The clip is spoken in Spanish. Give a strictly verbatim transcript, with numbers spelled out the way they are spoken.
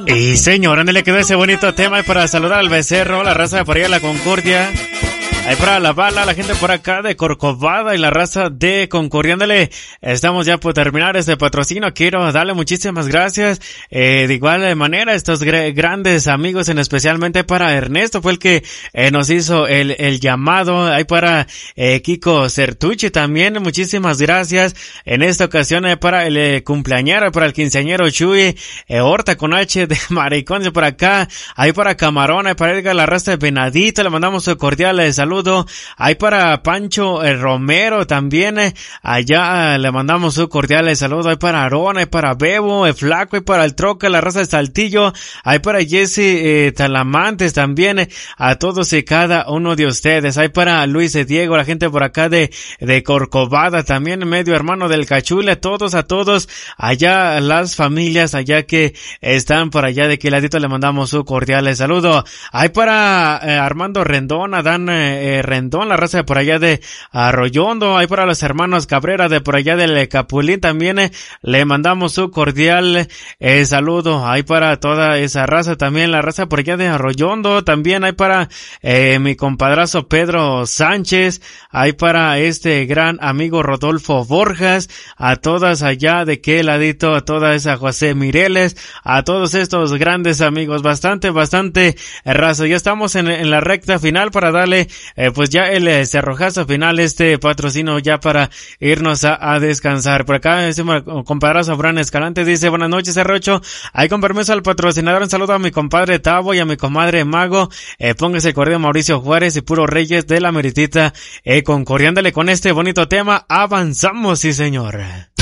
Y señor, ¿dónde le quedó ese bonito tema? Y para saludar al becerro, la raza de por allá de la Concordia. Ahí para la bala, la gente por acá de Corcovada y la raza de Concordia. Ándale, estamos ya por terminar este patrocinio. Quiero darle muchísimas gracias. Eh, de igual manera, estos gr- grandes amigos, en especialmente para Ernesto, fue el que eh, nos hizo el, el llamado. Ahí para eh, Kiko Certucci también, muchísimas gracias. En esta ocasión eh, para el eh, cumpleañero, para el quinceañero Chuy, eh, Horta con H de Maricón de por acá. Ahí para Camarón, ahí para Edgar, la raza de Venadito, le mandamos un cordial eh, saludo. Ahí para Pancho eh, Romero también, eh, allá eh, le mandamos un cordial saludo. Ahí para Aarón, ahí para Bebo, eh, Flaco, ahí para el Troca, la raza de Saltillo, ahí para Jesse eh, Talamantes también, eh, a todos y cada uno de ustedes. Ahí para Luis y Diego, la gente por acá de, de Corcovada también, medio hermano del Cachule, a todos, a todos, allá las familias, allá que están por allá de qué ladito le mandamos un cordial saludo. Ahí para eh, Armando Rendón, Adán eh, Eh, Rendón, la raza de por allá de Arroyondo, ahí para los hermanos Cabrera de por allá del Capulín también, eh, le mandamos su cordial eh, saludo. Ahí para toda esa raza también, la raza por allá de Arroyondo también, hay para eh, mi compadrazo Pedro Sánchez, hay para este gran amigo Rodolfo Borjas, a todas allá de qué ladito, a toda esa José Mireles, a todos estos grandes amigos, bastante, bastante raza. Ya estamos en, en la recta final para darle Eh, pues ya el eh, cerrojazo final, este patrocino ya para irnos a, a descansar. Por acá, ese compadrazo Abraham Escalante dice, buenas noches, R ocho. Ahí con permiso al patrocinador, un saludo a mi compadre Tavo y a mi comadre Mago. Eh, póngase el correo Mauricio Juárez y Puro Reyes de la Meritita. Eh, concordiándole con este bonito tema, avanzamos, sí señor.